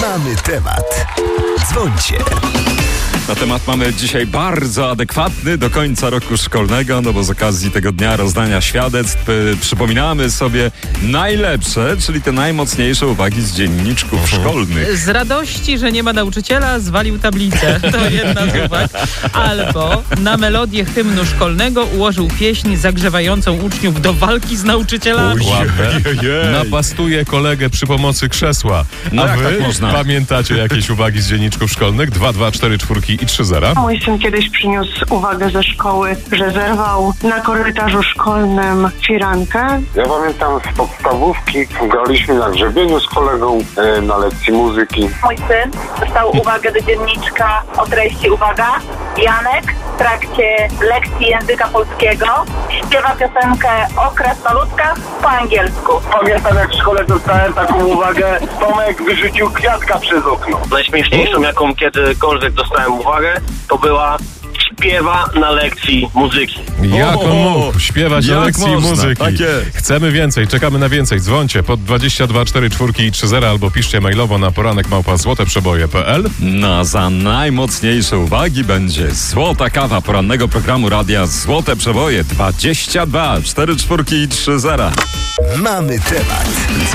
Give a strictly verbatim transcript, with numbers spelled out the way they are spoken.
Mamy temat. Dzwońcie. Na temat mamy dzisiaj bardzo adekwatny do końca roku szkolnego, no bo z okazji tego dnia rozdania świadectw y, przypominamy sobie najlepsze, czyli te najmocniejsze uwagi z dzienniczków szkolnych. Z radości, że nie ma nauczyciela, zwalił tablicę. To jedna z uwag. Albo na melodię hymnu szkolnego ułożył pieśń zagrzewającą uczniów do walki z nauczycielami. Napastuje kolegę przy pomocy krzesła. No A jak wy tak można? pamiętacie jakieś uwagi z dzienniczków szkolnych? dwa, dwa, cztery, cztery i trzy zera. Mój syn kiedyś przyniósł uwagę ze szkoły, że zerwał na korytarzu szkolnym firankę. Ja pamiętam z podstawówki, graliśmy na grzebieniu z kolegą e, na lekcji muzyki. Mój syn dostał uwagę do dzienniczka o treści, uwaga, Janek w trakcie lekcji języka polskiego śpiewa piosenkę o krasnoludkach po angielsku. Pamiętam, jak w szkole dostałem taką uwagę, Tomek wyrzucił kwiatka przez okno. Najśmieszniejszą, jaką kiedykolwiek dostałem uwagę, to była śpiewa na lekcji muzyki. Jak on mógł śpiewać na Jak lekcji można? muzyki? Tak jest. Chcemy więcej, czekamy na więcej. Dzwońcie pod dwadzieścia dwa, cztery, cztery i trzy zera albo piszcie mailowo na poranek małpa złote przeboje kropka p l. No, za najmocniejsze uwagi będzie złota kawa porannego programu radia Złote Przeboje dwadzieścia dwa, cztery, cztery i trzy zera. Mamy temat.